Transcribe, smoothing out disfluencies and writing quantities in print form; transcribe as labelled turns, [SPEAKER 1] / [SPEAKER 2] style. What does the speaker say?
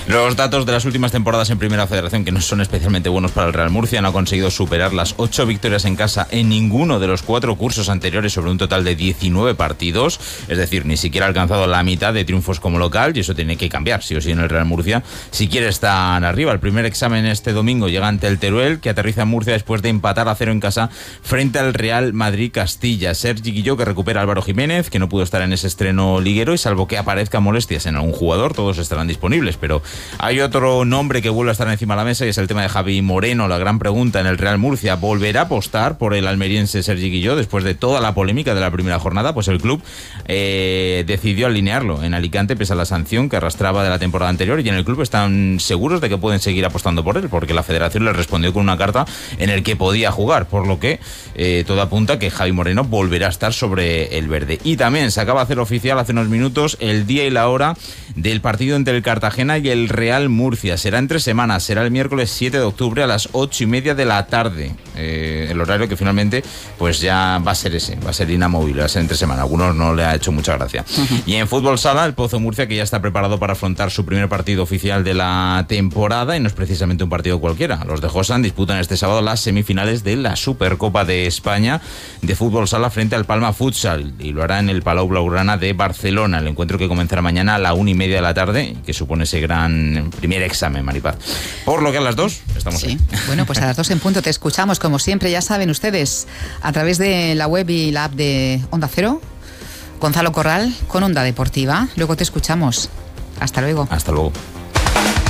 [SPEAKER 1] Los datos de las últimas temporadas en Primera Federación, que no son especialmente buenos para el Real Murcia, no ha conseguido superar las 8 victorias en casa en ninguno de los 4 cursos anteriores sobre un total de 19 partidos. Es decir, ni siquiera ha alcanzado la mitad de triunfos como local, y eso tiene que cambiar, sí o sí, en el Real Murcia, si quiere estar arriba. El primer examen este domingo llega ante el Teruel, que aterriza en Murcia después de empatar a 0 en casa frente al Real Madrid Castilla. Sergi Guilló, que recupera a Álvaro Jiménez, que no pudo estar en ese estreno liguero, y salvo que aparezcan molestias en algún jugador, todos estarán disponibles. Pero hay otro nombre que vuelve a estar encima de la mesa, y es el tema de Javi Moreno. La gran pregunta en el Real Murcia: ¿volverá a apostar por el almeriense Sergi Guilló después de toda la polémica de la primera jornada? Pues el club decidió alinearlo en Alicante pese a la sanción que arrastraba de la temporada anterior, y en el club están seguros de que pueden seguir apostando por él, porque la federación le respondió con una carta en el que podía jugar, por lo que todo apunta que Javi Moreno volverá a estar sobre el verde. Y también se acaba de hacer oficial hace unos minutos el día y la hora del partido entre el Cartagena y el Real Murcia. Será entre semanas, será el miércoles 7 de octubre a las 8:30 de la tarde. El horario que finalmente pues ya va a ser ese, va a ser inamovible, va a ser entre semana. A algunos no le ha hecho mucha gracia. Y en fútbol sala, el Pozo Murcia, que ya está preparado para afrontar su primer partido oficial de la temporada, y no es precisamente un partido cualquiera. Los de Josan disputan este sábado las semifinales de la Supercopa de España de fútbol sala frente al Palma Futsal, y lo hará en el Palau Blaugrana de Barcelona. El encuentro que comenzará mañana a la 1:30 de la tarde, que supone ese gran primer examen, Maripaz. Por lo que a las 2 estamos ahí.
[SPEAKER 2] Bueno, pues a las 2 en punto te escuchamos, como siempre, ya saben ustedes, a través de la web y la app de Onda Cero. Gonzalo Corral con Onda Deportiva. Luego te escuchamos. Hasta luego.
[SPEAKER 1] Hasta luego.